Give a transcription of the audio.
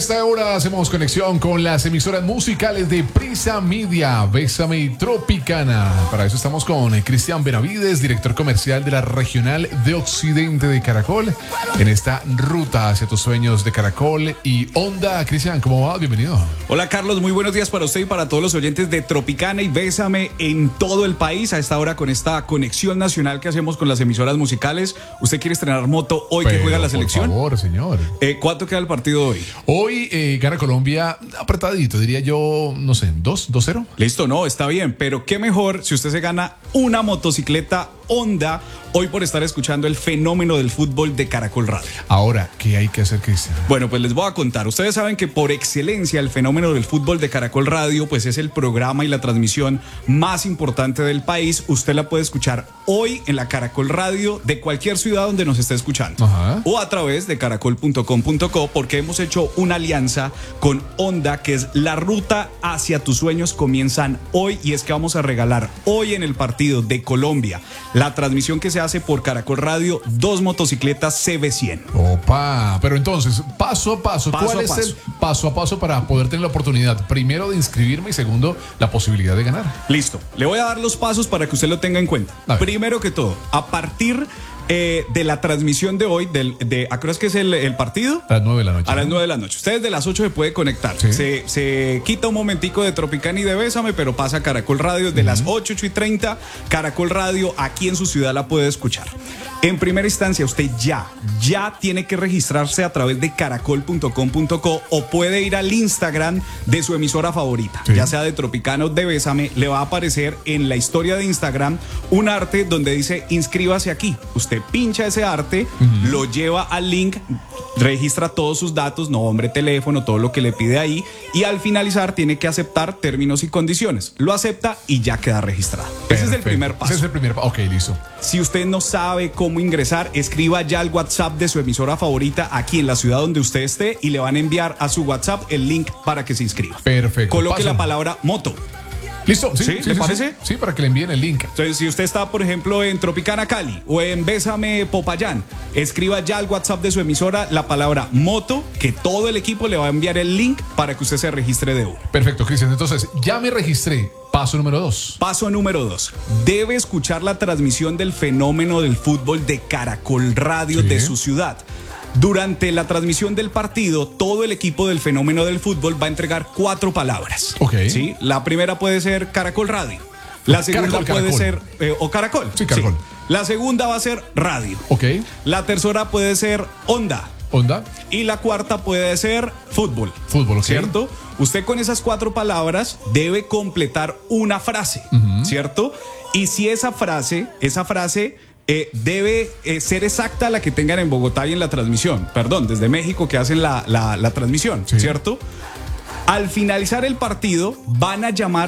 esta hora hacemos conexión con las emisoras musicales de Prisa Media, Bésame y Tropicana. Para eso estamos con Cristian Benavides, director comercial de la Regional de Occidente de Caracol, en esta ruta hacia tus sueños de Caracol y Onda. Cristian, ¿cómo va? Bienvenido. Hola Carlos, muy buenos días para usted y para todos los oyentes de Tropicana y Bésame en todo el país. A esta hora con esta conexión nacional que hacemos con las emisoras musicales. ¿Usted quiere estrenar moto hoy que juega la selección? Por favor, señor. ¿Cuánto queda el partido hoy? Hoy gana Colombia apretadito, diría yo, no sé, 2-0. Listo, no, está bien, pero qué mejor si usted se gana una motocicleta Honda hoy por estar escuchando el fenómeno del fútbol de Caracol Radio. Ahora, ¿qué hay que hacer, Cristian? Bueno, pues les voy a contar. Ustedes saben que por excelencia el fenómeno del fútbol de Caracol Radio pues es el programa y la transmisión más importante del país. Usted la puede escuchar hoy en la Caracol Radio de cualquier ciudad donde nos esté escuchando. Ajá. O a través de caracol.com.co, porque hemos hecho una alianza con Honda, que es la ruta hacia tus sueños comienzan hoy, y es que vamos a regalar hoy en el partido de Colombia, la transmisión que se hace por Caracol Radio, 2 motocicletas CB100. Opa, pero entonces, paso a paso, ¿cuál es el paso a paso para poder tener la oportunidad, primero, de inscribirme y segudo, la posibilidad de ganar? Listo, le voy a dar los pasos para que usted lo tenga en cuenta. Primero que todo, a partir de la transmisión de hoy, ¿a qué hora es que es el partido? A las 9 de la noche. A las 9 de la noche. Ustedes de las 8 se puede conectar. Sí. Se quita un momentico de Tropicana y de Bésame, pero pasa a Caracol Radio de las 8:30. Caracol Radio aquí en su ciudad la puede escuchar. En primera instancia, usted ya tiene que registrarse a través de caracol.com.co o puede ir al Instagram de su emisora favorita, ya sea de Tropicana o de Bésame. Le va a aparecer en la historia de Instagram un arte donde dice inscríbase aquí. Usted pincha ese arte, lo lleva al link, registra todos sus datos, nombre, teléfono, todo lo que le pide ahí, y al finalizar tiene que aceptar términos y condiciones. Lo acepta y ya queda registrado. Perfecto. Ese es el primer paso. Ese es el primer paso. Ok, listo. Si usted no sabe cómo ingresar, escriba ya al WhatsApp de su emisora favorita aquí en la ciudad donde usted esté y le van a enviar a su WhatsApp el link para que se inscriba. Perfecto. Coloque la palabra moto. ¿Listo? ¿Sí? ¿Le parece? Sí, para que le envíen el link. Entonces, si usted está, por ejemplo, en Tropicana Cali o en Bésame Popayán, escriba ya al WhatsApp de su emisora la palabra moto, que todo el equipo le va a enviar el link para que usted se registre de una. Perfecto, Cristian. Entonces, ya me registré. Paso número 2. Paso número 2. Debe escuchar la transmisión del fenómeno del fútbol de Caracol Radio de su ciudad. Durante la transmisión del partido, todo el equipo del fenómeno del fútbol va a entregar 4 palabras. Ok. ¿Sí? La primera puede ser Caracol Radio. La segunda puede ser o Caracol. Sí, Caracol. Sí. La segunda va a ser radio. Ok. La tercera puede ser Onda. Onda. Y la cuarta puede ser fútbol. Fútbol, ok. ¿Cierto? Usted con esas 4 palabras debe completar una frase, ¿cierto? Y si esa frase debe ser exacta a la que tengan en Bogotá y en la transmisión. Perdón, desde México que hacen la transmisión, ¿cierto? Al finalizar el partido van a llamar